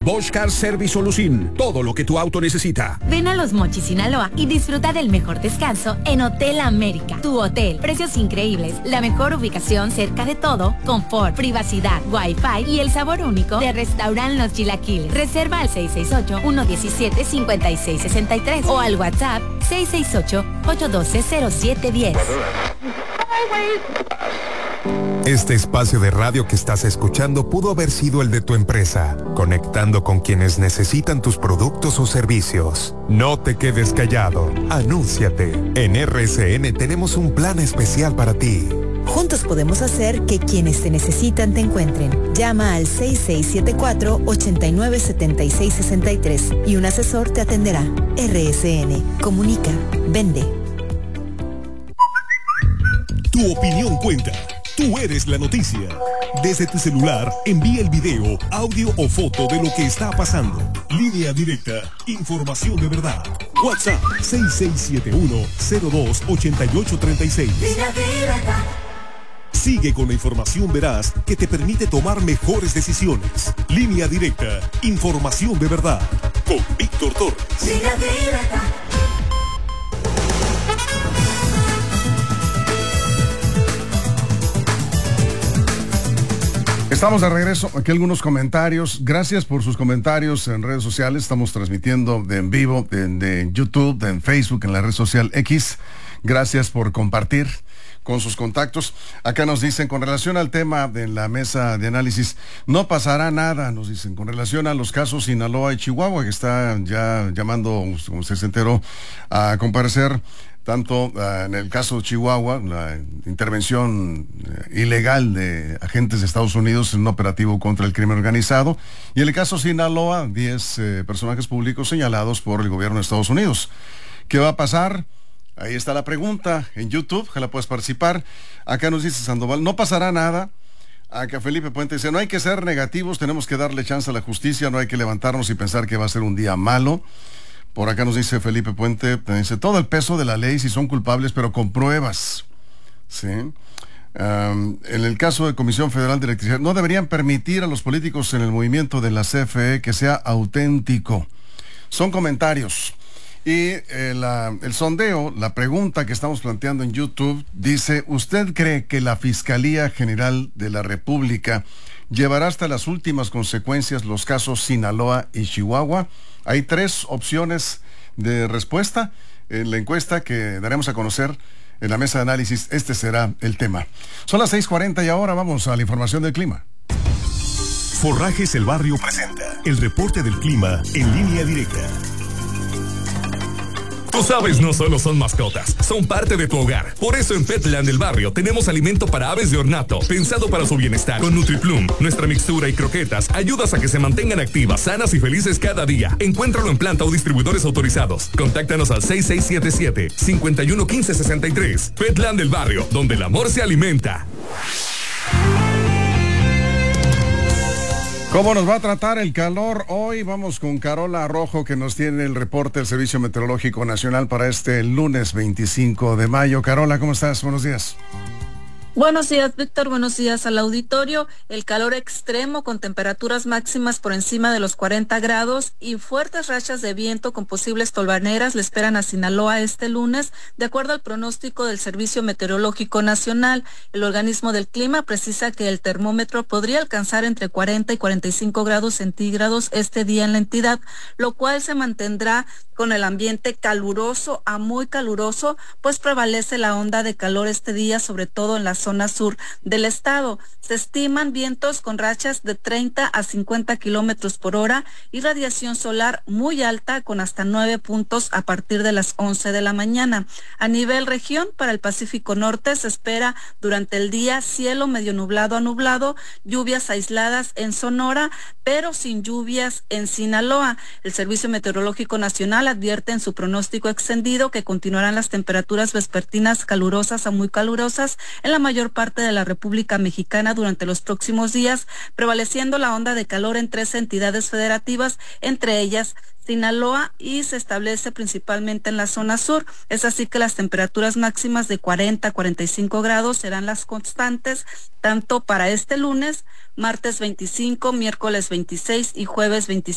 Bosch Car Service Solution, todo lo que tu auto necesita. Ven a Los Mochis, Sinaloa y disfruta del mejor descanso en Hotel América. Tu hotel, precios increíbles, la mejor ubicación cerca de todo, confort, privacidad, wifi y el sabor único de Restaurant Los Chilaquiles. Reserva al 668-117-5663 o al WhatsApp 668-812-0710. Este espacio de radio que estás escuchando pudo haber sido el de tu empresa, conectando con quienes necesitan tus productos o servicios. No te quedes callado, anúnciate. En RSN tenemos un plan especial para ti. Juntos podemos hacer que quienes te necesitan te encuentren. Llama al 6674-897663 y un asesor te atenderá. RSN. Comunica. Vende. Tu opinión cuenta. Tú eres la noticia. Desde tu celular, envía el video, audio o foto de lo que está pasando. Línea directa. Información de verdad. WhatsApp 6671-028836. Sigue con la información veraz que te permite tomar mejores decisiones. Línea directa. Información de verdad. Con Víctor Torres. Línea directa. Estamos de regreso. Aquí algunos comentarios. Gracias por sus comentarios en redes sociales. Estamos transmitiendo en vivo, de YouTube, en Facebook, en la red social X. Gracias por compartir con sus contactos. Acá nos dicen, con relación al tema de la mesa de análisis, no pasará nada, nos dicen, con relación a los casos Sinaloa y Chihuahua, que está ya llamando, como usted se enteró, a comparecer. Tanto en el caso de Chihuahua, la intervención ilegal de agentes de Estados Unidos en un operativo contra el crimen organizado, y en el caso de Sinaloa, 10 personajes públicos señalados por el gobierno de Estados Unidos. ¿Qué va a pasar? Ahí está la pregunta en YouTube, ojalá puedas participar. Acá nos dice Sandoval, no pasará nada. Acá Felipe Puente dice, no hay que ser negativos, tenemos que darle chance a la justicia, no hay que levantarnos y pensar que va a ser un día malo. Por acá nos dice Felipe Puente, dice, todo el peso de la ley si son culpables, pero con pruebas. ¿Sí? En el caso de Comisión Federal de Electricidad, no deberían permitir a los políticos en el movimiento de la CFE que sea auténtico. Son comentarios. Y el sondeo, la pregunta que estamos planteando en YouTube, dice, ¿usted cree que la Fiscalía General de la República llevará hasta las últimas consecuencias los casos Sinaloa y Chihuahua? Hay 3 opciones de respuesta en la encuesta que daremos a conocer en la mesa de análisis. Este será el tema. Son las 6:40 y ahora vamos a la información del clima. Forrajes El Barrio presenta el reporte del clima en línea directa. Tus aves no solo son mascotas, son parte de tu hogar. Por eso en Petland El Barrio tenemos alimento para aves de ornato, pensado para su bienestar. Con NutriPlum, nuestra mixtura y croquetas ayudas a que se mantengan activas, sanas y felices cada día. Encuéntralo en planta o distribuidores autorizados. Contáctanos al 6677-511563. Petland El Barrio, donde el amor se alimenta. ¿Cómo nos va a tratar el calor hoy? Vamos con Carola Rojo, que nos tiene el reporte del Servicio Meteorológico Nacional para este lunes 25 de mayo. Carola, ¿cómo estás? Buenos días. Buenos días, Víctor. Buenos días al auditorio. El calor extremo con temperaturas máximas por encima de los 40 grados y fuertes rachas de viento con posibles tolvaneras le esperan a Sinaloa este lunes, de acuerdo al pronóstico del Servicio Meteorológico Nacional. El organismo del clima precisa que el termómetro podría alcanzar entre 40 y 45 grados centígrados este día en la entidad, lo cual se mantendrá con el ambiente caluroso a muy caluroso, pues prevalece la onda de calor este día, sobre todo en la zona sur del estado. Se estiman vientos con rachas de 30 a 50 kilómetros por hora y radiación solar muy alta con hasta 9 puntos a partir de las 11 de la mañana. A nivel región, para el Pacífico Norte se espera durante el día cielo medio nublado a nublado, lluvias aisladas en Sonora, pero sin lluvias en Sinaloa. El Servicio Meteorológico Nacional advierte en su pronóstico extendido que continuarán las temperaturas vespertinas calurosas a muy calurosas en la mayor parte de la República Mexicana durante los próximos días, prevaleciendo la onda de calor en 3 entidades federativas, entre ellas Sinaloa, y se establece principalmente en la zona sur. Es así que las temperaturas máximas de 40 a 45 grados serán las constantes, tanto para este lunes, martes 25, miércoles 26 y jueves 27.